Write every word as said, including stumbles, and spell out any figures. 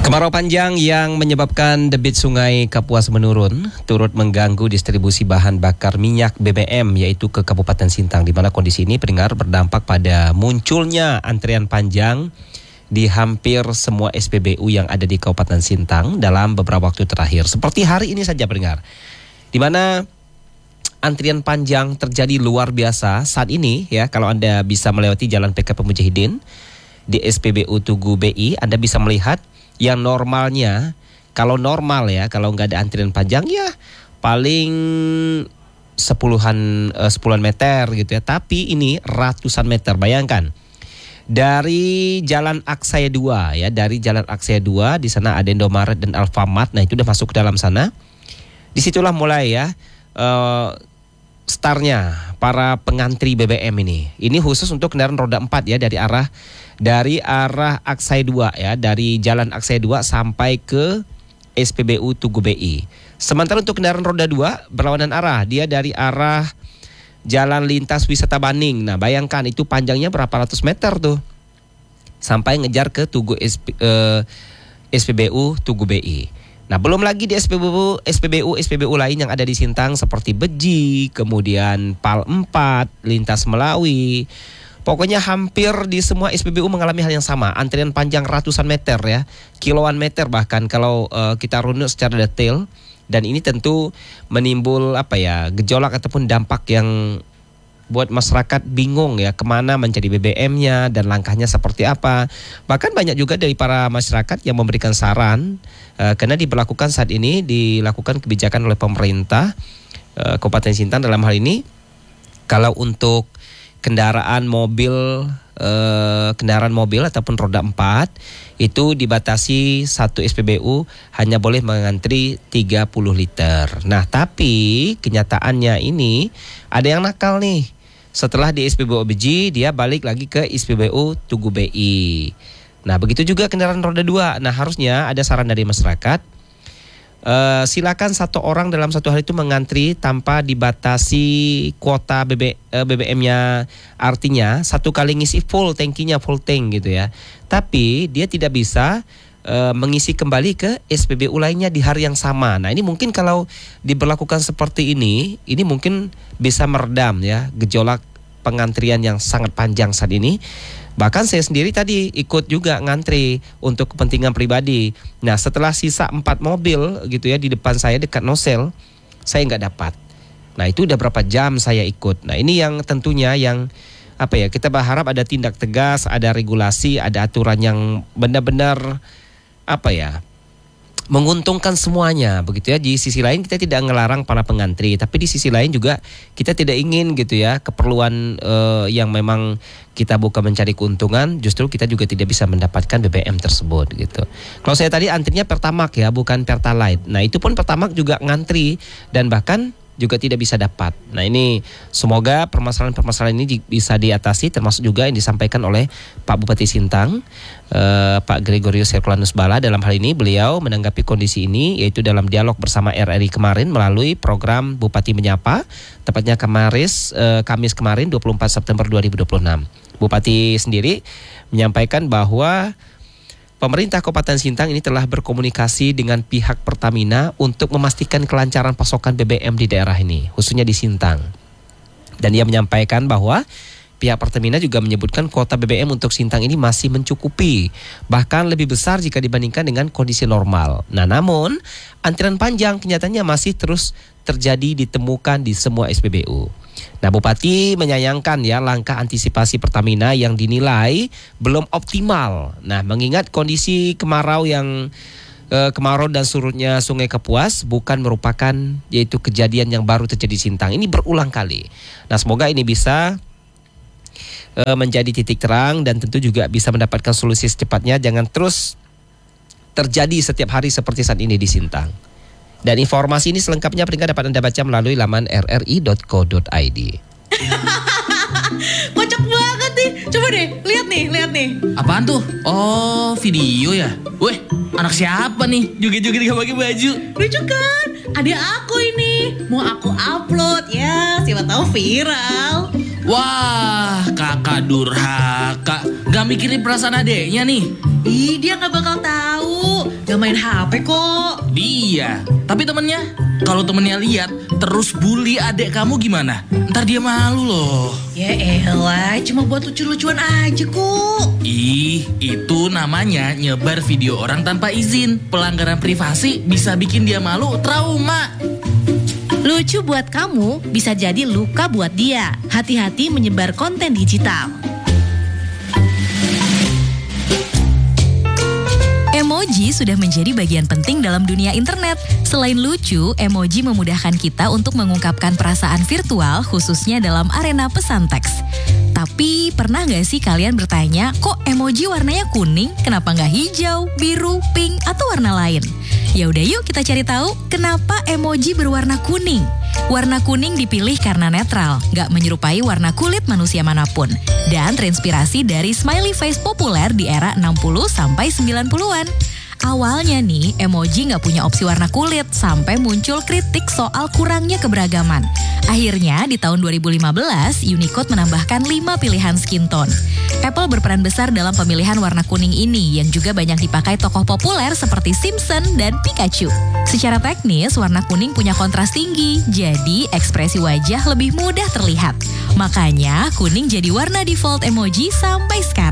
Kemarau panjang yang menyebabkan debit sungai Kapuas menurun turut mengganggu distribusi bahan bakar minyak B B M yaitu ke Kabupaten Sintang, di mana kondisi ini pendengar berdampak pada munculnya antrian panjang di hampir semua S P B U yang ada di Kabupaten Sintang dalam beberapa waktu terakhir. Seperti hari ini saja pendengar, di mana antrian panjang terjadi luar biasa saat ini ya. Kalau Anda bisa melewati Jalan P K Pemujahidin di S P B U Tugu B I, Anda bisa melihat yang normalnya, kalau normal ya, kalau nggak ada antrian panjang ya paling sepuluhan eh, sepuluhan meter gitu ya. Tapi ini ratusan meter. Bayangkan dari Jalan Aksaya dua ya, dari Jalan Aksaya dua di sana ada Indomaret dan Alfamart. Nah itu udah masuk ke dalam sana. Disitulah mulai ya eh, startnya para pengantri B B M ini. Ini khusus untuk kendaraan roda empat ya, dari arah dari arah Aksaya dua ya, dari Jalan Aksaya dua sampai ke S P B U Tugu B I. Sementara untuk kendaraan roda dua berlawanan arah, dia dari arah Jalan Lintas Wisata Baning. Nah, bayangkan itu panjangnya berapa ratus meter tuh. Sampai ngejar ke Tugu S P, eh, S P B U Tugu B I. Nah, belum lagi di S P B U, S P B U, S P B U lain yang ada di Sintang seperti Beji, kemudian Pal empat, Lintas Melawi. Pokoknya hampir di semua S P B U mengalami hal yang sama, antrian panjang ratusan meter ya, kiloan meter bahkan kalau uh, kita runut secara detail. Dan ini tentu menimbul apa ya, gejolak ataupun dampak yang buat masyarakat bingung ya, kemana mencari B B M-nya dan langkahnya seperti apa. Bahkan banyak juga dari para masyarakat yang memberikan saran uh, karena diberlakukan saat ini, dilakukan kebijakan oleh pemerintah uh, Kabupaten Sintang dalam hal ini. Kalau untuk kendaraan mobil eh, kendaraan mobil ataupun roda empat itu dibatasi satu S P B U hanya boleh mengantri tiga puluh liter. Nah, tapi kenyataannya ini ada yang nakal nih. Setelah di S P B U Beji, dia balik lagi ke S P B U Tugu B I. Nah, begitu juga kendaraan roda dua. Nah, harusnya ada saran dari masyarakat. Uh, silakan satu orang dalam satu hari itu mengantri tanpa dibatasi kuota B B, uh, B B M-nya, artinya satu kali ngisi full tankinya, full tank gitu ya. Tapi dia tidak bisa uh, mengisi kembali ke S P B U lainnya di hari yang sama. Nah ini mungkin kalau diberlakukan seperti ini, ini mungkin bisa meredam ya gejolak pengantrian yang sangat panjang saat ini. Bahkan saya sendiri tadi ikut juga ngantri untuk kepentingan pribadi. Nah setelah sisa empat mobil gitu ya di depan saya dekat nosel, saya nggak dapat. Nah itu udah berapa jam saya ikut. Nah ini yang tentunya yang apa ya, kita berharap ada tindak tegas, ada regulasi, ada aturan yang benar-benar apa ya, menguntungkan semuanya begitu ya. Di sisi lain kita tidak ngelarang para pengantri, tapi di sisi lain juga kita tidak ingin gitu ya keperluan uh, yang memang kita bukan mencari keuntungan, justru kita juga tidak bisa mendapatkan B B M tersebut gitu. Kalau saya tadi antrinya Pertamax ya, bukan Pertalite. Nah itu pun Pertamax juga ngantri dan bahkan juga tidak bisa dapat. Nah ini semoga permasalahan-permasalahan ini bisa diatasi, termasuk juga yang disampaikan oleh Pak Bupati Sintang, eh, Pak Gregorius Herculanus Bala. Dalam hal ini beliau menanggapi kondisi ini, yaitu dalam dialog bersama R R I kemarin melalui program Bupati Menyapa, tepatnya Kamaris, eh, Kamis kemarin dua puluh empat September dua ribu dua puluh enam. Bupati sendiri menyampaikan bahwa pemerintah Kabupaten Sintang ini telah berkomunikasi dengan pihak Pertamina untuk memastikan kelancaran pasokan B B M di daerah ini, khususnya di Sintang. Dan ia menyampaikan bahwa pihak Pertamina juga menyebutkan kuota B B M untuk Sintang ini masih mencukupi, bahkan lebih besar jika dibandingkan dengan kondisi normal. Nah, namun antrian panjang kenyataannya masih terus terjadi ditemukan di semua S P B U. Nah, Bupati menyayangkan ya langkah antisipasi Pertamina yang dinilai belum optimal. Nah, mengingat kondisi kemarau yang eh, kemarau dan surutnya Sungai Kapuas bukan merupakan yaitu kejadian yang baru terjadi di Sintang. Ini berulang kali. Nah, semoga ini bisa eh, menjadi titik terang dan tentu juga bisa mendapatkan solusi secepatnya. Jangan terus terjadi setiap hari seperti saat ini di Sintang. Dan informasi ini selengkapnya pendengar dapat Anda baca melalui laman r r i dot co dot i d. Kocak banget nih. Coba deh, lihat nih, lihat nih. Apaan tuh? Oh, video ya? Weh, anak siapa nih? Joget-joget gak pakai baju. Lucu kan? Ada aku ini. Mau aku upload ya, siapa tahu viral. Wah, kakak durhaka. Gak mikirin perasaan adeknya nih. Ih, dia gak bakal tahu. gak main H P kok. Dia, tapi temennya. Kalau temennya lihat terus bully adek kamu gimana? Ntar dia malu loh. Ya elah, cuma buat lucu-lucuan aja kok. Ih, itu namanya nyebar video orang tanpa izin. Pelanggaran privasi bisa bikin dia malu, trauma. Lucu buat kamu, bisa jadi luka buat dia. Hati-hati menyebar konten digital. Emoji sudah menjadi bagian penting dalam dunia internet. Selain lucu, emoji memudahkan kita untuk mengungkapkan perasaan virtual, khususnya dalam arena pesan teks. Tapi pernah nggak sih kalian bertanya, kok emoji warnanya kuning? Kenapa nggak hijau, biru, pink, atau warna lain? Ya udah yuk kita cari tahu kenapa emoji berwarna kuning. Warna kuning dipilih karena netral, nggak menyerupai warna kulit manusia manapun. Dan terinspirasi dari smiley face populer di era enam puluh sampai sembilan puluhan. Awalnya nih, emoji nggak punya opsi warna kulit sampai muncul kritik soal kurangnya keberagaman. Akhirnya di tahun dua ribu lima belas, Unicode menambahkan lima pilihan skin tone. Apple berperan besar dalam pemilihan warna kuning ini yang juga banyak dipakai tokoh populer seperti Simpson dan Pikachu. Secara teknis, warna kuning punya kontras tinggi, jadi ekspresi wajah lebih mudah terlihat. Makanya, kuning jadi warna default emoji sampai sekarang.